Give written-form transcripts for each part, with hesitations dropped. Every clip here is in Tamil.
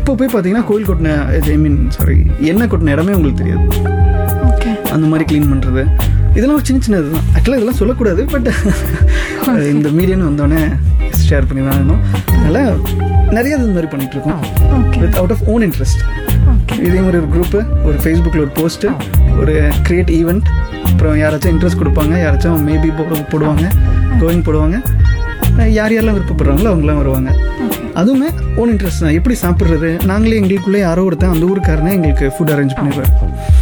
இப்போ போய் பார்த்தீங்கன்னா கோயில் கொட்டின எண்ணெய் கொட்டின இடமே உங்களுக்கு தெரியாது. அந்த மாதிரி க்ளீன் பண்ணுறது இதெல்லாம் ஒரு சின்ன சின்னது தான். ஆக்சுவலாக இதெல்லாம் சொல்லக்கூடாது, பட் இந்த மீடியான்னு வந்தோடனே ஷேர் பண்ணி தான் இருந்தோம். அதனால் நிறைய இது மாதிரி பண்ணிகிட்ருக்கோம் with out of own interest. இதே மாதிரி ஒரு குரூப்பு, ஒரு ஃபேஸ்புக்கில் ஒரு போஸ்ட்டு, ஒரு கிரியேட் ஈவெண்ட், அப்புறம் யாராச்சும் இன்ட்ரெஸ்ட் கொடுப்பாங்க, யாராச்சும் மேபி போடுவாங்க, கோயிங் போடுவாங்க, யார் யாரெல்லாம் விருப்பப்படுறாங்களோ அவங்களாம் வருவாங்க. அதுவுமே ஓன் இன்ட்ரெஸ்ட் தான். எப்படி சாப்பிட்றது, நாங்களே எங்களுக்குள்ளே யாரோ ஒருத்தன் அந்த ஊருக்காரனே எங்களுக்கு ஃபுட் அரேஞ்ச் பண்ணிடுவார்,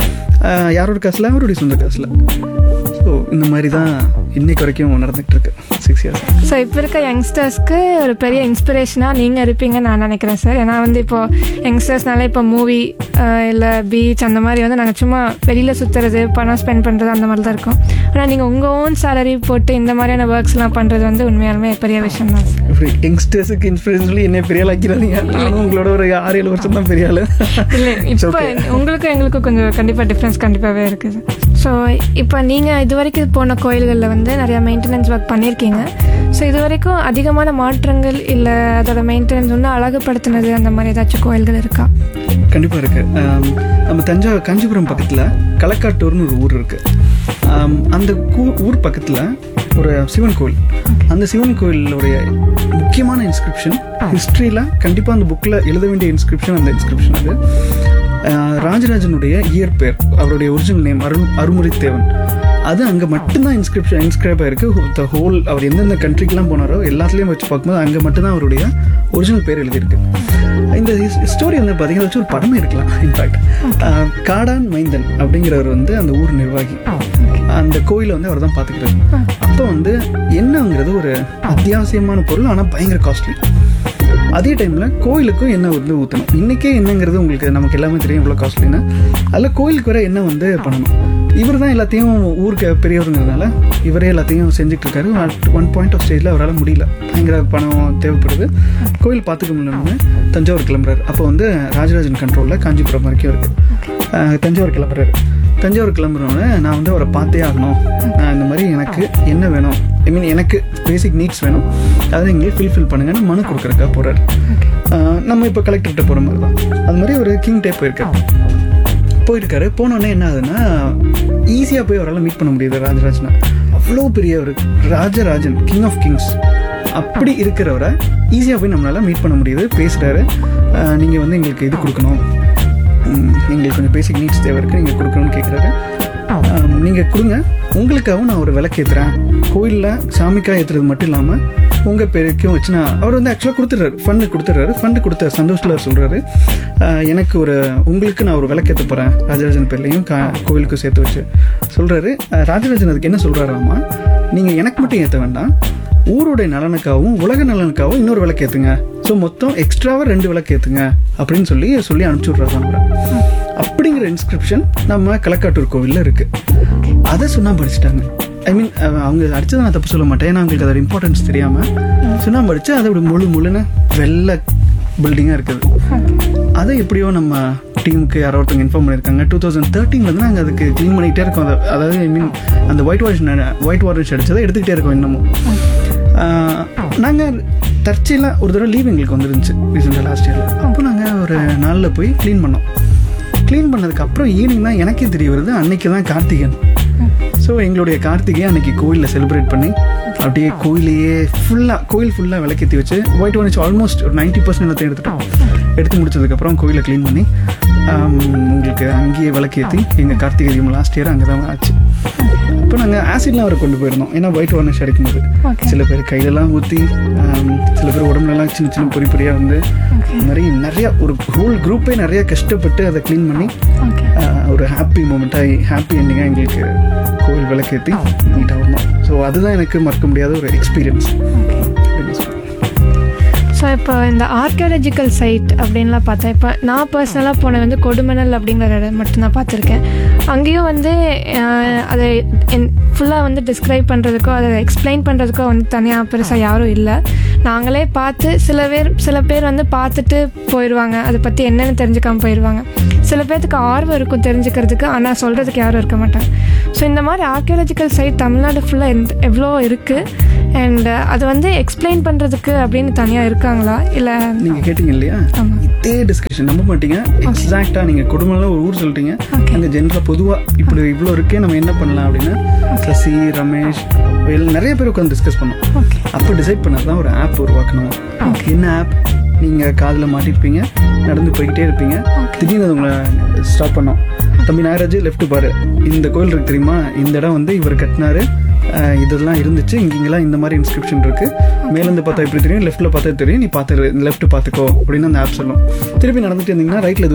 யாரோட காசில், அவருடைய சொந்த காசில். ஸோ இந்த மாதிரி தான் இன்னைக்கு வரைக்கும் நடந்துகிட்டு இருக்கு 6 years. ஸோ இப்போ இருக்க யங்ஸ்டர்ஸ்க்கு ஒரு பெரிய இன்ஸ்பிரேஷனாக நீங்கள் இருப்பீங்கன்னு நான் நினைக்கிறேன் சார். ஏன்னா வந்து இப்போது யங்ஸ்டர்ஸ்னால இப்போ மூவி இல்லை பீச் அந்த மாதிரி வந்து நாங்கள் சும்மா வெளியில் சுற்றுறது, பணம் ஸ்பெண்ட் பண்ணுறது அந்த மாதிரி தான் இருக்கும். ஆனால் நீங்கள் உங்கள் ஓன் சேலரி போட்டு இந்த மாதிரியான ஒர்க்ஸ்லாம் பண்ணுறது வந்து உண்மையாலுமே பெரிய விஷயம் தான் சார். இப்படி யங்ஸ்டர்ஸுக்கு இன்ஸ்பிரேஷன் சொல்லி என்ன பெரிய ஆள் ஆக்கிறாதீங்க. நானும் உங்களோட ஒரு 6-7 வருஷம் தான் பெரிய ஆள். இல்லை, இப்போ உங்களுக்கும் எங்களுக்கும் கொஞ்சம் கண்டிப்பாக டிஃப்ரென்ஸ் கண்டிப்பாகவே இருக்குது. ஸோ இப்போ நீங்கள் இது வரைக்கும் போன கோயில்களில் வந்து நிறையா மெயின்டெனன்ஸ் ஒர்க் பண்ணியிருக்கீங்க. ஸோ இது வரைக்கும் அதிகமான மாற்றங்கள் இல்லை அதோட மெயின்டெனன்ஸ் வந்து அழகுப்படுத்தினது அந்த மாதிரி ஏதாச்சும் கோயில்கள் இருக்கா? கண்டிப்பாக இருக்குது. நம்ம காஞ்சிபுரம் பக்கத்தில் களக்காட்டூர்னு ஒரு ஊர் இருக்குது. அந்த ஊர் பக்கத்தில் ஒரு சிவன் கோயில். அந்த சிவன் கோயிலுடைய முக்கியமான இன்ஸ்கிரிப்ஷன் ஹிஸ்ட்ரியில் கண்டிப்பாக அந்த புக்கில் எழுத வேண்டிய இன்ஸ்கிரிப்ஷன், அந்த இன்ஸ்கிரிப்ஷன் அது ராஜராஜனுடைய இயற்பெயர், அவருடைய ஒரிஜினல் நேம் அருமுறித்தேவன். அது அங்கே மட்டும்தான் இன்ஸ்கிரைப் ஆயிருக்கு. த ஹோல் அவர் எந்தெந்த கண்ட்ரிக்கெலாம் போனாரோ எல்லாத்துலேயும் வச்சு பார்க்கும்போது அங்கே மட்டும்தான் அவருடைய ஒரிஜினல் பேர் எழுதியிருக்கு. இந்த ஸ்டோரி வந்து பார்த்தீங்கன்னா வச்சு ஒரு படமே இருக்கலாம். இன்ஃபேக்ட் காடான் மைந்தன் அப்படிங்கிறவர் வந்து அந்த ஊர் நிர்வாகி. அந்த கோயிலை வந்து அவர் தான் பார்த்துக்கிறாரு. அப்போ வந்து என்னங்கிறது ஒரு அத்தியாவசியமான பொருள், ஆனால் பயங்கர காஸ்ட்லி. அதே டைமில் கோயிலுக்கும் எண்ணெய் வந்து ஊற்றணும். இன்றைக்கே என்னங்கிறது உங்களுக்கு நமக்கு எல்லாமே தெரியும் இவ்வளோ காஸ்ட்லின்னு. அதில் கோயிலுக்கு வர எண்ணெய் வந்து பண்ணணும். இவர் தான் எல்லாத்தையும் ஊருக்கு பெரியவருங்கிறதுனால இவரே எல்லாத்தையும் செஞ்சுட்ருக்காரு. ஒன் பாயிண்ட் ஆஃப் ஸ்டேஜில் அவரால் முடியல, பயங்கர பணம் தேவைப்படுது, கோயில் பார்த்துக்க முடியலன்னு தஞ்சாவூர் கிளம்புறாரு. அப்போ வந்து ராஜராஜன் கண்ட்ரோலில் காஞ்சிபுரம் வரைக்கும் இருக்குது. தஞ்சாவூர் கிளம்புறோன்னே நான் வந்து அவரை பார்த்தே ஆகணும். நான் இந்த மாதிரி எனக்கு என்ன வேணும், எனக்கு பேசிக் நீட்ஸ் வேணும், அதை எங்களுக்கு ஃபில்ஃபில் பண்ணுங்கன்னு மனு கொடுக்குறக்கா போகிறார். நம்ம இப்போ கலெக்டர்கிட்ட போகிற மாதிரி தான். அது மாதிரி ஒரு கிங் டைப் போயிருக்காரு. போனோடனே என்ன ஆகுதுன்னா ஈஸியாக போய் அவரால் மீட் பண்ண முடியுது ராஜராஜனை. அவ்வளோ பெரிய ஒரு ராஜராஜன், கிங் ஆஃப் கிங்ஸ், அப்படி இருக்கிறவரை ஈஸியாக போய் நம்மளால் மீட் பண்ண முடியுது. பேசுகிறாரு, நீங்கள் வந்து எங்களுக்கு இது கொடுக்கணும், எங்களுக்கு கொஞ்சம் பேசிக் நீட்ஸ் தேவை இருக்குது, நீங்கள் கொடுக்கணும்னு கேட்குறாரு. நீங்கள் கொடுங்க, உங்களுக்காகவும் நான் ஒரு விளக்கேற்றுறேன். கோயிலில் சாமிக்காக ஏற்றுறது மட்டும் இல்லாமல் உங்கள் பேருக்கும் வச்சு அவர் வந்து ஆக்சுவலாக கொடுத்துட்றாரு. ஃபண்டு கொடுத்த சந்தோஷத்தில் சொல்கிறாரு, எனக்கு உங்களுக்கு நான் ஒரு விளக்கேற்ற போகிறேன் ராஜராஜன் பேர்லையும் கோவிலுக்கும் சேர்த்து வச்சு சொல்கிறாரு. ராஜராஜன் அதுக்கு என்ன சொல்கிறாராமா, நீங்கள் எனக்கு மட்டும் ஏற்ற வேண்டாம், ஊருடைய நலனுக்காகவும் உலக நலனுக்காகவும் இன்னொரு விளக்கு ஏற்றுங்க. ஸோ மொத்தம் எக்ஸ்ட்ராவாக 2 விளக்கு ஏற்றுங்க அப்படின்னு சொல்லி அனுப்பிச்சி விட்றாங்க. அப்படிங்கிற இன்ஸ்கிரிப்ஷன் நம்ம களக்காட்டூர் கோவிலில் இருக்குது. அதை சுண்ணாம்பு அடிச்சிட்டாங்க. அவங்க அடித்ததை நான் தப்பு சொல்ல மாட்டேன், ஏன்னா அவங்களுக்கு அதோட இம்பார்ட்டன்ஸ் தெரியாமல் சுண்ணாம்பு அடித்து அதை அப்படி முழுன்னு வெள்ளை பில்டிங்காக இருக்குது. அதை எப்படியோ நம்ம டீமுக்கு யாரோ ஒருத்தவங்க இன்ஃபார்ம் பண்ணியிருக்காங்க. 2013 வந்து நாங்கள் அதுக்கு க்ளீன் பண்ணிக்கிட்டே இருக்கோம். அதாவது அந்த ஒயிட் வாஷ் அடித்ததை எடுத்துக்கிட்டே இருக்கோம் இன்னமும். நாங்கள் தற்செயலாக ஒரு தடவை லீவ் எங்களுக்கு வந்துருந்துச்சு ரீசெண்டாக லாஸ்ட் இயரில். அப்போ நாங்கள் ஒரு நாளில் போய் க்ளீன் பண்ணோம். க்ளீன் பண்ணதுக்கப்புறம் ஈவினிங் தான் எனக்கே தெரிய வருது அன்றைக்கி தான் கார்த்திகன். ஸோ எங்களுடைய கார்த்திகையை அன்றைக்கி கோயிலில் செலிப்ரேட் பண்ணி அப்படியே கோயில் ஃபுல்லாக விளக்கேற்றி வச்சு ஒயிட் வாஷ் ஆல்மோஸ்ட் ஒரு 90% எல்லாத்தையும் எடுத்து முடிச்சதுக்கப்புறம் கோயிலை க்ளீன் பண்ணி உங்களுக்கு அங்கேயே விளக்கேற்றி எங்கள் கார்த்திகை தீபம் லாஸ்ட் இயர் அங்கே தான் ஆச்சு. இப்போ நாங்கள் ஆசிட்லாம் அவரை கொண்டு போயிருந்தோம். ஏன்னா ஒயிட் வார்னிஷ் அடிக்கும்போது சில பேர் கையிலலாம் ஊற்றி, சில பேர் உடம்புலலாம் சின்ன பொறியாக வந்து இந்த மாதிரி நிறையா ஒரு ஹோல் குரூப்பே நிறையா கஷ்டப்பட்டு அதை க்ளீன் பண்ணி ஒரு ஹாப்பி மூமெண்ட்டாக ஹாப்பி எண்டிங்காக எங்களுக்கு கோவில் விளக்கேற்றி நீட்டாக வந்தோம். ஸோ அதுதான் எனக்கு மறக்க முடியாத ஒரு எக்ஸ்பீரியன்ஸ். ஸோ இப்போ இந்த ஆர்கியாலஜிக்கல் சைட் அப்படின்லாம் பார்த்தா, இப்போ நான் பர்சனலாக போனது வந்து கொடுமணல் அப்படிங்கிற இடம் மட்டும்தான் பார்த்துருக்கேன். அங்கேயும் வந்து அதை ஃபுல்லாக வந்து டிஸ்கிரைப் பண்ணுறதுக்கோ அதை எக்ஸ்பிளைன் பண்ணுறதுக்கோ வந்து தனியாக பெருசாக யாரும் இல்லை. நாங்களே பார்த்து சில பேர் வந்து பார்த்துட்டு போயிடுவாங்க, அதை பற்றி என்னென்னு தெரிஞ்சுக்காமல் போயிடுவாங்க. சில பேர்த்துக்கு ஆர்வம் இருக்கும் தெரிஞ்சுக்கிறதுக்கு, ஆனால் சொல்கிறதுக்கு யாரும் இருக்க மாட்டாங்க. ஸோ இந்த மாதிரி ஆர்கியாலஜிக்கல் சைட் தமிழ்நாடு ஃபுல்லாக எவ்வளோ இருக்குது, அண்ட் அதை வந்து எக்ஸ்பிளைன் பண்ணுறதுக்கு அப்படின்னு தனியாக இருக்கா இருக்காங்களா இல்லை? நீங்கள் கேட்டீங்க இல்லையா, இதே டிஸ்கஷன் நம்ப மாட்டீங்க. எக்ஸாக்டாக நீங்கள் கொடுமலாம் ஒரு ஊர் சொல்லிட்டீங்க. அங்கே ஜென்ரலாக பொதுவாக இப்படி இவ்வளோ இருக்கே, நம்ம என்ன பண்ணலாம் அப்படின்னு சசி, ரமேஷ், நிறைய பேர் உட்காந்து டிஸ்கஸ் பண்ணோம். அப்போ டிசைட் பண்ணது தான் ஒரு ஆப் உருவாக்கணும். என்ன ஆப்? நீங்கள் காதில் மாட்டிருப்பீங்க, நடந்து போய்கிட்டே இருப்பீங்க, திடீர்னு அது உங்களை ஸ்டாப் பண்ணோம். தம்பி நாகராஜ், லெஃப்ட் பாரு, இந்த கோயில் இருக்கு தெரியுமா, இந்த இடம் வந்து இவர் கட்டினாரு, இதெல்லாம் இருந்துச்சு, இங்கெல்லாம் இந்த மாதிரி இன்ஸ்கிரிப்ஷன் இருக்கு, மேலேருந்து பார்த்தா இப்படி தெரியும், லெஃப்ட்டில் பார்த்தா தெரியும், நீ பார்த்து லெஃப்ட் பார்த்துக்கோ அப்படின்னு அந்த ஆப் சொல்லும். திருப்பி நடந்துட்டு இருந்தீங்கன்னா ரைட்டில்